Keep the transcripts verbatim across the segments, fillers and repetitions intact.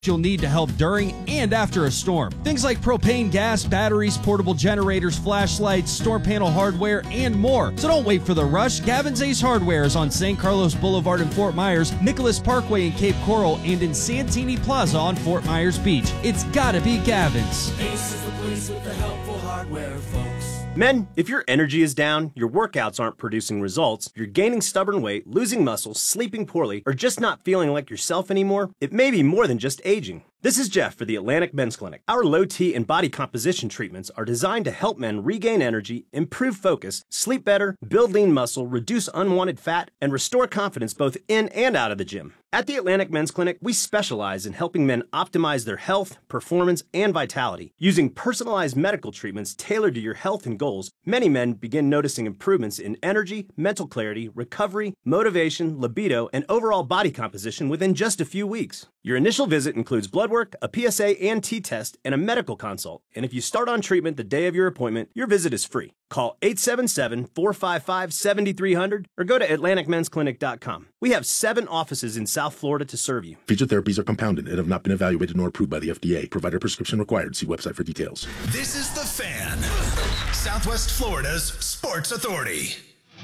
you'll need to help during and after a storm. Things like propane gas, batteries, portable generators, flashlights, storm panel hardware, and more. So don't wait for the rush. Gavin's Ace Hardware is on Saint Carlos Boulevard in Fort Myers, Nicholas Parkway in Cape Coral, and in Santini Plaza on Fort Myers Beach. It's gotta be Gavin's. Ace is the place with the helpful hardware, folks. Men, if your energy is down, your workouts aren't producing results, you're gaining stubborn weight, losing muscle, sleeping poorly, or just not feeling like yourself anymore, it may be more than just aging. This is Jeff for the Atlantic Men's Clinic. Our low T and body composition treatments are designed to help men regain energy, improve focus, sleep better, build lean muscle, reduce unwanted fat, and restore confidence both in and out of the gym. At the Atlantic Men's Clinic, we specialize in helping men optimize their health, performance, and vitality. Using personalized medical treatments tailored to your health and goals, many men begin noticing improvements in energy, mental clarity, recovery, motivation, libido, and overall body composition within just a few weeks. Your initial visit includes blood work, a P S A and T test, and a medical consult. And if you start on treatment the day of your appointment, your visit is free. Call eight seven seven, four five five, seven three zero zero or go to atlantic men's clinic dot com. We have seven offices in South Florida to serve you. Featured therapies are compounded and have not been evaluated nor approved by the F D A. Provider prescription required. See website for details. This is The Fan, Southwest Florida's sports authority.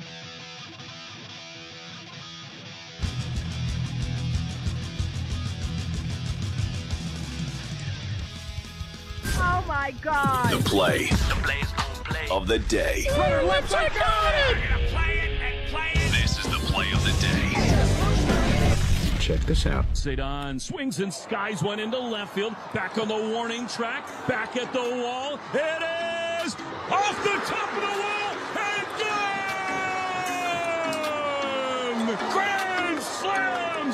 Oh my God. The play, the play's gonna play of the day. Runner left side, got it! Play it and play it. This is the play of the day. Check this out. Cedon swings and skies one into left field. Back on the warning track. Back at the wall. It is off the top of the wall and gone! Grand slam,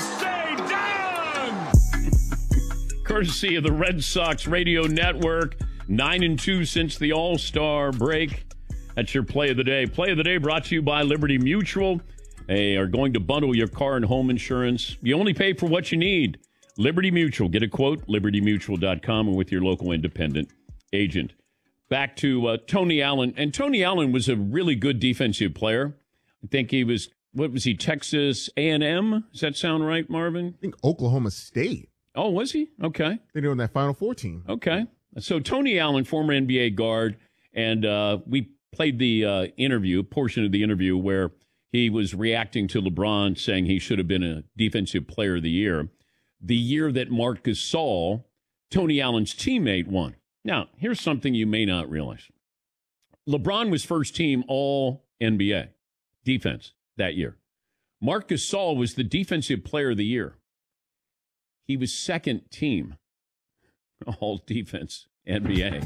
Cedon! Courtesy of the Red Sox Radio Network. Nine and two since the All-Star break. That's your play of the day. Play of the day brought to you by Liberty Mutual. They are going to bundle your car and home insurance. You only pay for what you need. Liberty Mutual. Get a quote, liberty mutual dot com, and with your local independent agent. Back to uh, Tony Allen. And Tony Allen was a really good defensive player. I think he was, what was he, Texas A and M? Does that sound right, Marvin? I think Oklahoma State. Oh, was he? Okay. They're on that Final Four team. Okay. So Tony Allen, former N B A guard, and uh, we played the uh, interview, portion of the interview where he was reacting to LeBron saying he should have been a defensive player of the year. The year that Marc Gasol, Tony Allen's teammate, won. Now, here's something you may not realize. LeBron was first team all N B A defense that year. Marc Gasol was the defensive player of the year. He was second team all defense N B A.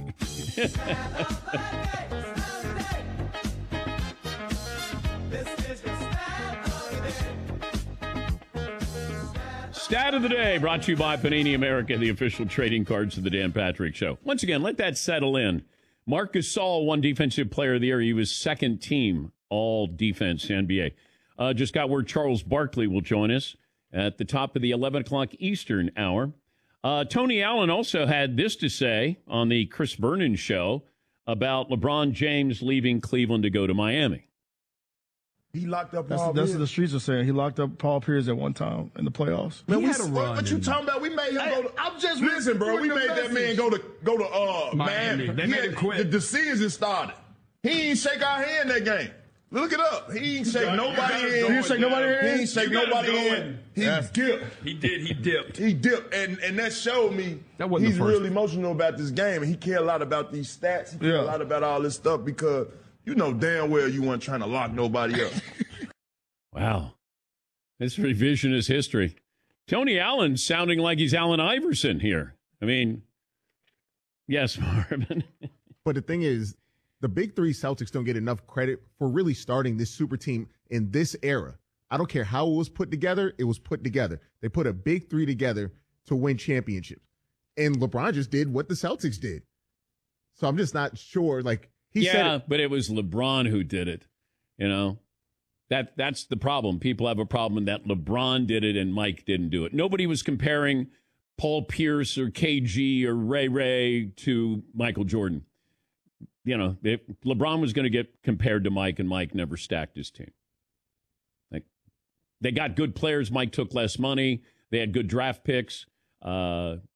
Stat of the day brought to you by Panini America, the official trading cards of the Dan Patrick Show. Once again, let that settle in. Marc Gasol won Defensive Player of the Year. He was second team all defense N B A. Uh, just got word Charles Barkley will join us at the top of the eleven o'clock Eastern hour. Uh, Tony Allen also had this to say on the Chris Vernon show about LeBron James leaving Cleveland to go to Miami. He locked up That's, Paul that's Pierce. what the streets are saying. He locked up Paul Pierce at one time in the playoffs. Man, he we, had a what, run. what you in- talking about? We made him Hey, go to. I'm just listen, bro. We reporting made the that man message. go to go to uh Miami. Miami. They He made had- him quit. The, the season started. He ain't shake our hand that game. Look it up. He ain't shake gotta- nobody you gotta in. go He ain't shake nobody in? He ain't shake You gotta nobody go in. in. He That's- dipped. He did. He dipped. He dipped, and and that showed me That wasn't he's the first. real emotional about this game, and he care a lot about these stats. He care Yeah. a lot about all this stuff because you know damn well you weren't trying to lock nobody up. Wow. This revisionist history. Tony Allen sounding like he's Allen Iverson here. I mean, yes, Marvin. But the thing is, the big three Celtics don't get enough credit for really starting this super team in this era. I don't care how it was put together. It was put together. They put a big three together to win championships. And LeBron just did what the Celtics did. So I'm just not sure. Like he yeah, said it. but it was LeBron who did it. You know, that that's the problem. People have a problem that LeBron did it and Mike didn't do it. Nobody was comparing Paul Pierce or K G or Ray Ray to Michael Jordan. You know, if LeBron was going to get compared to Mike, and Mike never stacked his team. Like, they got good players. Mike took less money. They had good draft picks. Uh,